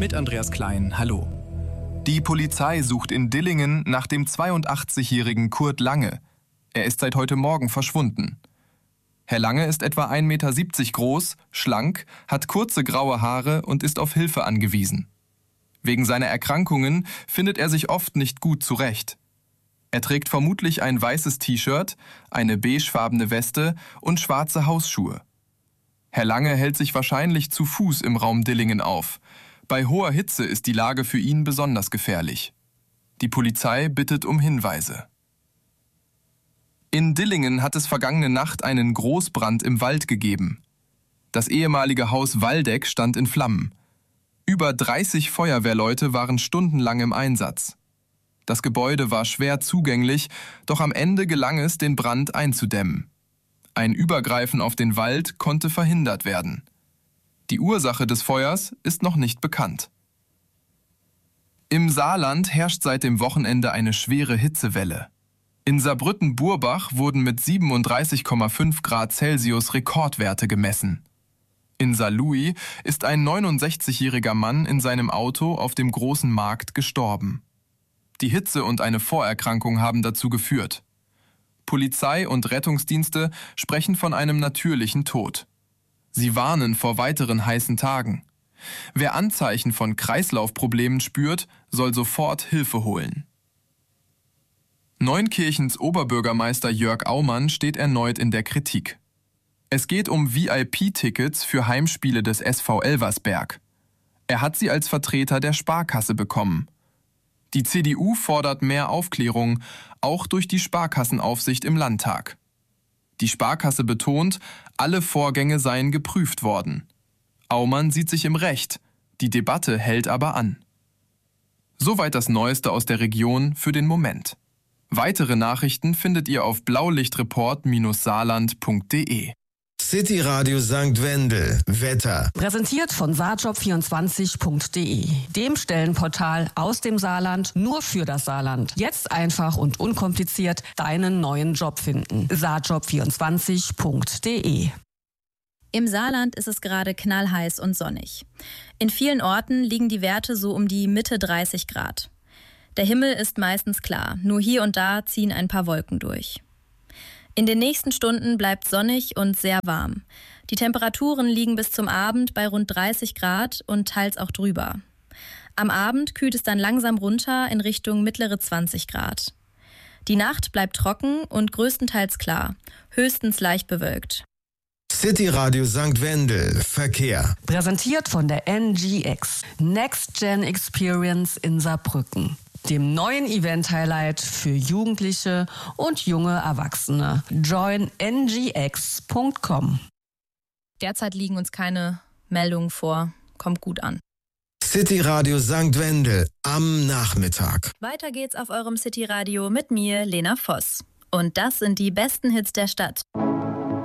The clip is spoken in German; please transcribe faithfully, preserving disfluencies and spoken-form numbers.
mit Andreas Klein. Hallo. Die Polizei sucht in Dillingen nach dem zweiundachtzigjährigen Kurt Lange. Er ist seit heute Morgen verschwunden. Herr Lange ist etwa ein Meter siebzig groß, schlank, hat kurze graue Haare und ist auf Hilfe angewiesen. Wegen seiner Erkrankungen findet er sich oft nicht gut zurecht. Er trägt vermutlich ein weißes T-Shirt, eine beigefarbene Weste und schwarze Hausschuhe. Herr Lange hält sich wahrscheinlich zu Fuß im Raum Dillingen auf. Bei hoher Hitze ist die Lage für ihn besonders gefährlich. Die Polizei bittet um Hinweise. In Dillingen hat es vergangene Nacht einen Großbrand im Wald gegeben. Das ehemalige Haus Waldeck stand in Flammen. Über dreißig Feuerwehrleute waren stundenlang im Einsatz. Das Gebäude war schwer zugänglich, doch am Ende gelang es, den Brand einzudämmen. Ein Übergreifen auf den Wald konnte verhindert werden. Die Ursache des Feuers ist noch nicht bekannt. Im Saarland herrscht seit dem Wochenende eine schwere Hitzewelle. In Saarbrücken-Burbach wurden mit siebenunddreißig Komma fünf Grad Celsius Rekordwerte gemessen. In Saarlouis ist ein neunundsechzigjähriger Mann in seinem Auto auf dem großen Markt gestorben. Die Hitze und eine Vorerkrankung haben dazu geführt. Polizei und Rettungsdienste sprechen von einem natürlichen Tod. Sie warnen vor weiteren heißen Tagen. Wer Anzeichen von Kreislaufproblemen spürt, soll sofort Hilfe holen. Neunkirchens Oberbürgermeister Jörg Aumann steht erneut in der Kritik. Es geht um V I P-Tickets für Heimspiele des S V Elversberg. Er hat sie als Vertreter der Sparkasse bekommen. Die C D U fordert mehr Aufklärung, auch durch die Sparkassenaufsicht im Landtag. Die Sparkasse betont, alle Vorgänge seien geprüft worden. Aumann sieht sich im Recht, die Debatte hält aber an. Soweit das Neueste aus der Region für den Moment. Weitere Nachrichten findet ihr auf blaulichtreport Bindestrich saarland Punkt de. City Radio Sankt Wendel. Wetter. Präsentiert von saarjob vierundzwanzig Punkt de, dem Stellenportal aus dem Saarland nur für das Saarland. Jetzt einfach und unkompliziert deinen neuen Job finden. saarjob vierundzwanzig Punkt de. Im Saarland ist es gerade knallheiß und sonnig. In vielen Orten liegen die Werte so um die Mitte dreißig Grad. Der Himmel ist meistens klar, nur hier und da ziehen ein paar Wolken durch. In den nächsten Stunden bleibt sonnig und sehr warm. Die Temperaturen liegen bis zum Abend bei rund dreißig Grad und teils auch drüber. Am Abend kühlt es dann langsam runter in Richtung mittlere zwanzig Grad. Die Nacht bleibt trocken und größtenteils klar, höchstens leicht bewölkt. City Radio Sankt Wendel. Verkehr. Präsentiert von der N G X, Next Gen Experience in Saarbrücken, dem neuen Event-Highlight für Jugendliche und junge Erwachsene. join n g x punkt com. Derzeit liegen uns keine Meldungen vor. Kommt gut an. City Radio Sankt Wendel am Nachmittag. Weiter geht's auf eurem City Radio mit mir, Lena Voss. Und das sind die besten Hits der Stadt.